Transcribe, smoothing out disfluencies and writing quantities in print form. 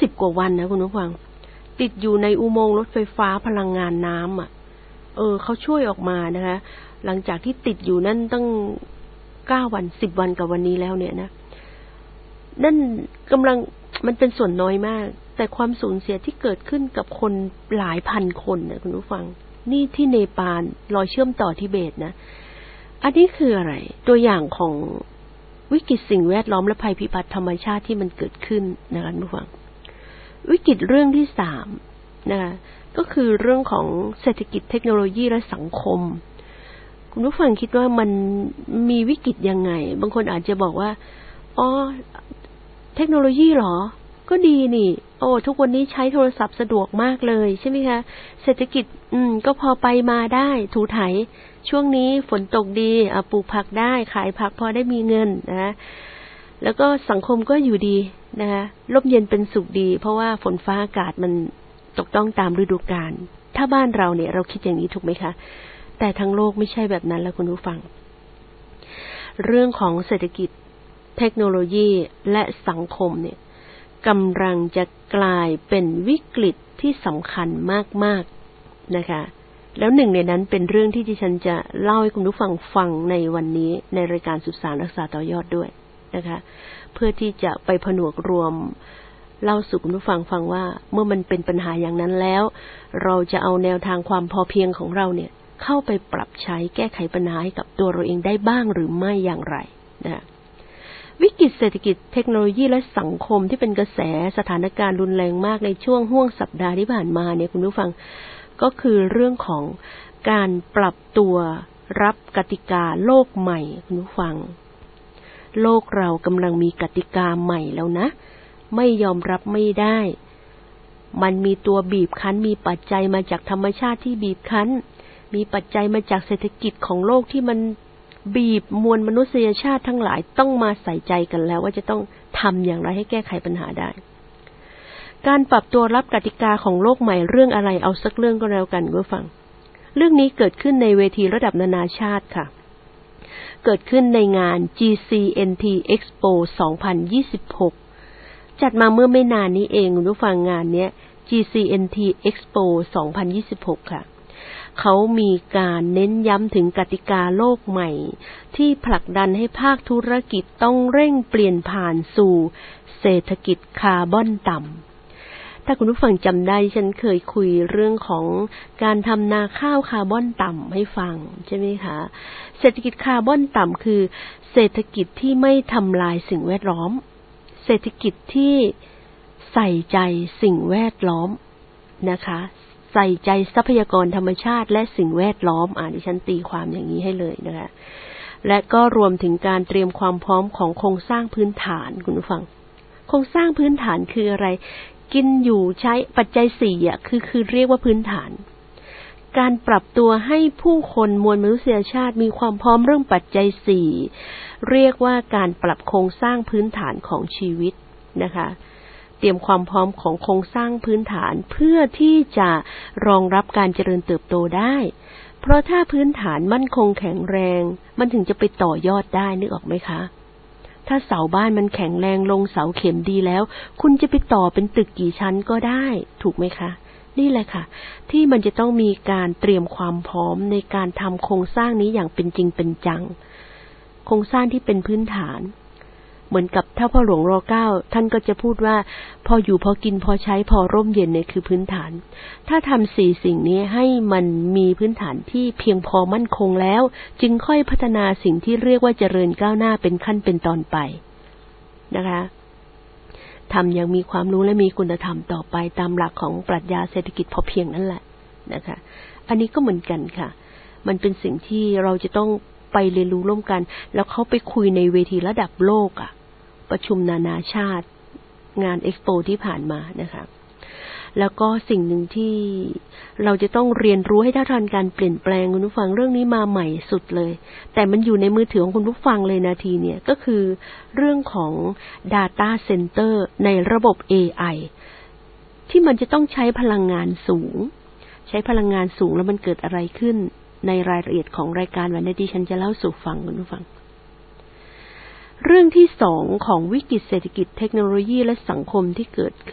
10 กว่าวันนะคุณผู้ฟังติดอยู่ในอุโมงค์รถไฟฟ้าพลังงานน้ำเขาช่วยออกมานะคะหลังจากที่ติดอยู่นั่นตั้ง9 วัน10 วันกับวันนี้แล้วเนี่ยนะนั่นกำลังมันเป็นส่วนน้อยมากแต่ความสูญเสียที่เกิดขึ้นกับคนหลายพันคนนะคุณผู้ฟังนี่ที่เนปาลรอยเชื่อมต่อทิเบตนะอันนี้คืออะไรตัวอย่างของวิกฤตสิ่งแวดล้อมและภัยพิบัติธรรมชาติที่มันเกิดขึ้นนะคะคุณผู้ฟังวิกฤตเรื่องที่3นะคะก็คือเรื่องของเศรษฐกิจเทคโนโลยีและสังคมคุณผู้ฟังคิดว่ามันมีวิกฤตยังไงบางคนอาจจะบอกว่าเทคโนโลยีเหรอก็ดีนี่ทุกวันนี้ใช้โทรศัพท์สะดวกมากเลยใช่ไหมคะเศรษฐกิจก็พอไปมาได้ถูไถช่วงนี้ฝนตกดีปลูกผักได้ขายผักพอได้มีเงินนะแล้วก็สังคมก็อยู่ดีนะคะร่มเย็นเป็นสุขดีเพราะว่าฝนฟ้าอากาศมันตกต้องตามฤดูกาลถ้าบ้านเราเนี่ยเราคิดอย่างนี้ถูกไหมคะแต่ทั้งโลกไม่ใช่แบบนั้นแล้วคุณผู้ฟังเรื่องของเศรษฐกิจเทคโนโลยีและสังคมเนี่ยกำลังจะกลายเป็นวิกฤตที่สำคัญมากๆนะคะแล้วหนึ่งในนั้นเป็นเรื่องที่ดิฉันจะเล่าให้คุณผู้ฟังฟังในวันนี้ในรายการสืบสานรักษาต่อยอดด้วยนะคะเพื่อที่จะไปผนวกรวมเล่าสู่คุณผู้ฟังฟังว่าเมื่อมันเป็นปัญหาอย่างนั้นแล้วเราจะเอาแนวทางความพอเพียงของเราเนี่ยเข้าไปปรับใช้แก้ไขปัญหาให้กับตัวเราเองได้บ้างหรือไม่อย่างไรนะวิกฤตเศรษฐกิจเทคโนโลยีและสังคมที่เป็นกระแสสถานการณ์รุนแรงมากในช่วงห้วงสัปดาห์ที่ผ่านมาเนี่ยคุณผู้ฟังก็คือเรื่องของการปรับตัวรับกติกาโลกใหม่คุณผู้ฟังโลกเรากำลังมีกติกาใหม่แล้วนะไม่ยอมรับไม่ได้มันมีตัวบีบคั้นมีปัจจัยมาจากธรรมชาติที่บีบคั้นมีปัจจัยมาจากเศรษฐกิจของโลกที่มันบีบมวลมนุษยชาติทั้งหลายต้องมาใส่ใจกันแล้วว่าจะต้องทำอย่างไรให้แก้ไขปัญหาได้การปรับตัวรับกติกาของโลกใหม่เรื่องอะไรเอาสักเรื่องก็แล้วกันคุณผู้ฟังเรื่องนี้เกิดขึ้นในเวทีระดับนานาชาติค่ะเกิดขึ้นในงาน GCNT Expo 2026จัดมาเมื่อไม่นานนี้เองคุณผู้ฟังงานเนี้ย GCNT Expo 2026ค่ะเขามีการเน้นย้ำถึงกติกาโลกใหม่ที่ผลักดันให้ภาคธุรกิจต้องเร่งเปลี่ยนผ่านสู่เศรษฐกิจคาร์บอนต่ำถ้าคุณผู้ฟังจำได้ฉันเคยคุยเรื่องของการทำนาข้าวคาร์บอนต่ำให้ฟังใช่ไหมคะเศรษฐกิจคาร์บอนต่ำคือเศรษฐกิจที่ไม่ทำลายสิ่งแวดล้อมเศรษฐกิจที่ใส่ใจสิ่งแวดล้อมนะคะใส่ใจทรัพยากรธรรมชาติและสิ่งแวดล้อมดิฉันตีความอย่างนี้ให้เลยนะคะและก็รวมถึงการเตรียมความพร้อมของโครงสร้างพื้นฐานคุณผู้ฟังโครงสร้างพื้นฐานคืออะไรกินอยู่ใช้ปัจจัย4คือเรียกว่าพื้นฐานการปรับตัวให้ผู้คนมวลมนุษยชาติมีความพร้อมเรื่องปัจจัย4เรียกว่าการปรับโครงสร้างพื้นฐานของชีวิตนะคะเตรียมความพร้อมของโครงสร้างพื้นฐานเพื่อที่จะรองรับการเจริญเติบโตได้เพราะถ้าพื้นฐานมั่นคงแข็งแรงมันถึงจะไปต่อยอดได้นึกออกไหมคะถ้าเสาบ้านมันแข็งแรงลงเสาเข็มดีแล้วคุณจะไปต่อเป็นตึกกี่ชั้นก็ได้ถูกไหมคะนี่แหละค่ะที่มันจะต้องมีการเตรียมความพร้อมในการทำโครงสร้างนี้อย่างเป็นจริงเป็นจังโครงสร้างที่เป็นพื้นฐานเหมือนกับถ้าพ่อหลวงร.9 ท่านก็จะพูดว่าพออยู่พอกินพอใช้พอร่มเย็นเนี่ยคือพื้นฐานถ้าทำ4สิ่งนี้ให้มันมีพื้นฐานที่เพียงพอมั่นคงแล้วจึงค่อยพัฒนาสิ่งที่เรียกว่าเจริญก้าวหน้าเป็นขั้นเป็นตอนไปนะคะทำอย่างมีความรู้และมีคุณธรรมต่อไปตามหลักของปรัชญาเศรษฐกิจพอเพียงนั่นแหละนะคะอันนี้ก็เหมือนกันค่ะมันเป็นสิ่งที่เราจะต้องไปเรียนรู้ร่วมกันแล้วเขาไปคุยในเวทีระดับโลกประชุมนานาชาติงานเอ็กซ์โปที่ผ่านมานะคะแล้วก็สิ่งหนึ่งที่เราจะต้องเรียนรู้ให้เท่าทันการเปลี่ยนแปลงคุณผู้ฟังเรื่องนี้มาใหม่สุดเลยแต่มันอยู่ในมือถือของคุณผู้ฟังเลยนาทีเนี่ยก็คือเรื่องของ Data Center ในระบบ AI ที่มันจะต้องใช้พลังงานสูงแล้วมันเกิดอะไรขึ้นในรายละเอียดของรายการวันนี้ดิฉันจะเล่าสู่ฟังคุณผู้ฟังเรื่องที่2ของวิกฤตเศรษฐกิจเทคโนโลยีและสังคมที่เกิดขึ้น